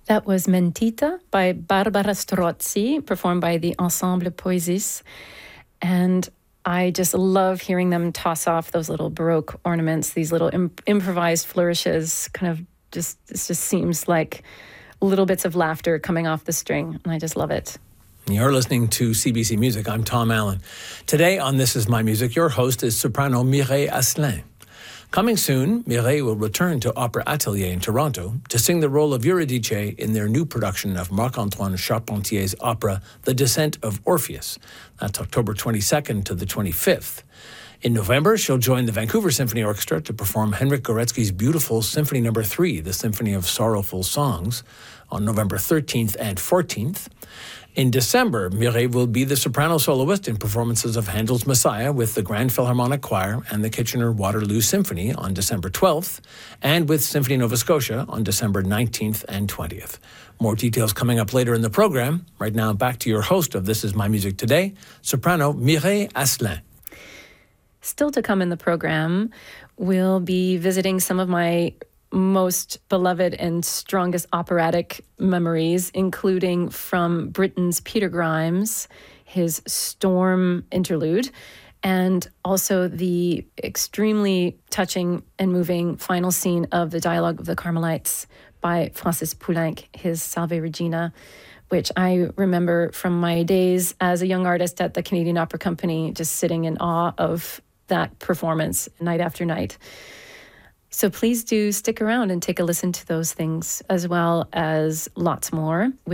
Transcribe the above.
That was Mentita by Barbara Strozzi, performed by the Ensemble Poésis. And I just love hearing them toss off those little Baroque ornaments, these little improvised flourishes, kind of it just seems like little bits of laughter coming off the string. And I just love it. You're listening to CBC Music. I'm Tom Allen. Today on This Is My Music, your host is soprano Mireille Asselin. Coming soon, Mireille will return to Opera Atelier in Toronto to sing the role of Eurydice in their new production of Marc-Antoine Charpentier's opera The Descent of Orpheus. That's October 22nd to the 25th. In November, she'll join the Vancouver Symphony Orchestra to perform Henryk Górecki's beautiful Symphony No. 3, the Symphony of Sorrowful Songs, on November 13th and 14th. In December, Mireille will be the soprano soloist in performances of Handel's Messiah with the Grand Philharmonic Choir and the Kitchener-Waterloo Symphony on December 12th, and with Symphony Nova Scotia on December 19th and 20th. More details coming up later in the program. Right now, back to your host of This Is My Music Today, soprano Mireille Asselin. Still to come in the program, we'll be visiting some of my most beloved and strongest operatic memories, including from Britain's Peter Grimes, his Storm interlude, and also the extremely touching and moving final scene of the Dialogue of the Carmelites by Francis Poulenc, his Salve Regina, which I remember from my days as a young artist at the Canadian Opera Company, just sitting in awe of that performance night after night. So please do stick around and take a listen to those things, as well as lots more.